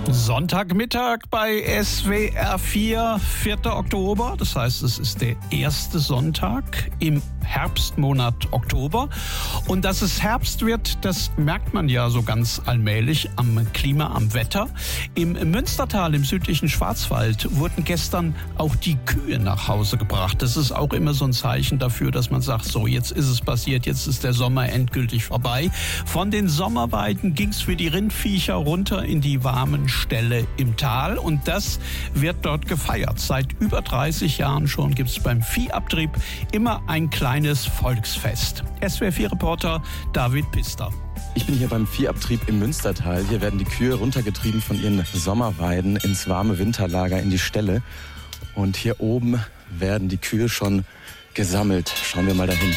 Sonntagmittag bei SWR 4, 4. Oktober. Das heißt, es ist der erste Sonntag im Herbstmonat Oktober. Und dass es Herbst wird, das merkt man ja so ganz allmählich am Klima, am Wetter. Im Münstertal, im südlichen Schwarzwald, wurden gestern auch die Kühe nach Hause gebracht. Das ist auch immer so ein Zeichen dafür, dass man sagt, so, jetzt ist es passiert, jetzt ist der Sommer endgültig vorbei. Von den Sommerweiden ging es für die Rindviecher runter in die warmen Ställe im Tal. Und das wird dort gefeiert. Seit über 30 Jahren schon gibt es beim Viehabtrieb immer ein kleines Volksfest. SWR4-Reporter David Pister. Ich bin hier beim Viehabtrieb im Münstertal. Hier werden die Kühe runtergetrieben von ihren Sommerweiden ins warme Winterlager in die Ställe. Und hier oben werden die Kühe schon gesammelt. Schauen wir mal dahin.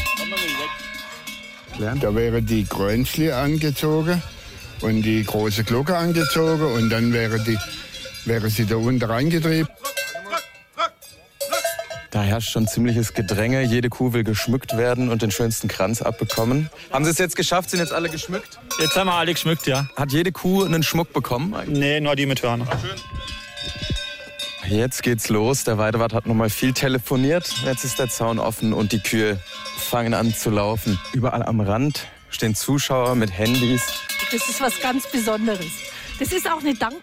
Da wäre die Krönzli angezogen und die große Glocke angezogen und dann wäre sie da unten reingetrieben. Da herrscht schon ziemliches Gedränge. Jede Kuh will geschmückt werden und den schönsten Kranz abbekommen. Haben Sie es jetzt geschafft? Sind jetzt alle geschmückt? Jetzt haben wir alle geschmückt, ja. Hat jede Kuh einen Schmuck bekommen? Nee, nur die mit Hörner. Jetzt geht's los. Der Weidewart hat nochmal viel telefoniert. Jetzt ist der Zaun offen und die Kühe fangen an zu laufen. Überall am Rand stehen Zuschauer mit Handys. Das ist was ganz Besonderes. Das ist auch eine Dankbarkeit